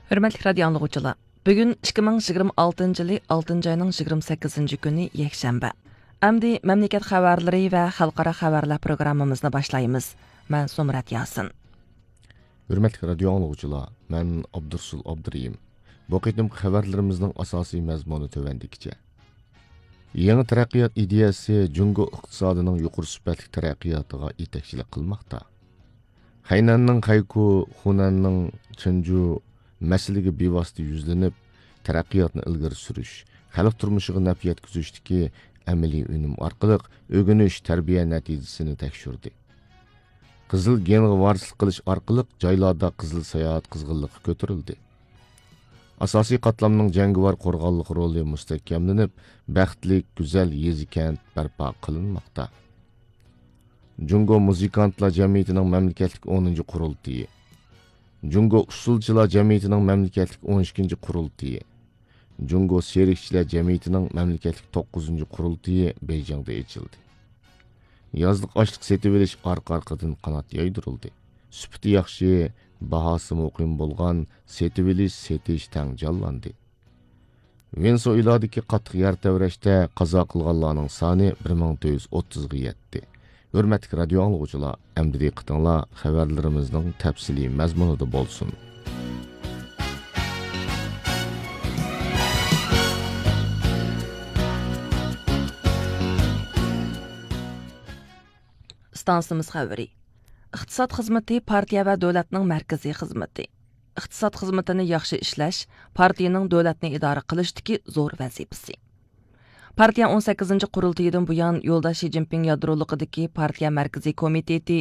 Hürmetli radio anlıqçılar, bugün 2026 yılı 6 ayının 28 günü yekşembe. Əmdi memleket xəbərləri və xalqara xəbərlər proqramımızı başlayımız. Mən Sumrat Yasin. Hürmetli radio anlıqçılar, mən Abdursul Abduriyim. Bu qitim xəbərlərimizin asasi məzmunu tövəndikcə. Yeni taraqqiyat ideyası Cungo iqtisadının yuqur sübətli taraqqiyatıga yetakçilik qılmaqda. Haynanның Qayku, Hunanның Çınju məsələyə bevasitə yüzlənib taraqqiyatını ilgari sürüş, xalq turmushiga naf yetkazishdagi amaliy unum orqali o'rganish tarbiya natijasini tekshirdi. Qizil genga varislik qilish orqali joylarda qizil sayohat qizg'inligi ko'tarildi. Asosiy qatlamning jangovar qo'rg'onlik roli mustahkamlanib, baxtli, go'zal yezi-kent barpo qilinmoqda. Jungo muzikantlar jamiyatining mamlakatlik 10-chi qurultiyi, Jungo usulchilar jamiyatining mamlakatlik 12-chi qurultiyi, Jungo serikchilar jamiyatining mamlakatlik 9-chi qurultiyi Beyjingda ochildi. Yozliq ochliq setib olish orqa-orqadan qanot yaydirildi. Sufati yaxshi, bahasi muqim bo'lgan setib olish setish tang jonlandi. Venesueladagi qattiq yer tavrashda qazo qilganlarning soni 1430 ga yetdi. Hürmetli radio anlıqçılar, əmdi diqqətinizlər xəbərlərimizin təfsili məzmununda bolsun. Stansımız xəbəri. İqtisad xizməti partiya və dövlətin mərkəzi xizməti. İqtisad xizmətini yaxşı işləş, partiyanın dövlətni idarə qilishidagi zo'r vəzifəsi. Partiya 18-ci qurultayıdan bu yan Yoldaş Xi Jinping yadroluqidagi partiya mərkəzi komiteti